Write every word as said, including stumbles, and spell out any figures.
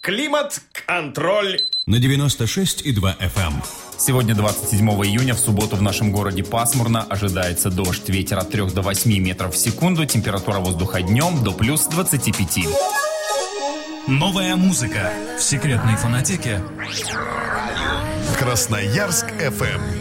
Климат-контроль на девяносто шесть и два эф эм. Сегодня, двадцать седьмого июня, в субботу в нашем городе пасмурно, ожидается дождь, ветер от трёх до восьми метров в секунду, температура воздуха днем до плюс двадцати пяти. Новая музыка в секретной фонотеке Красноярск эф эм.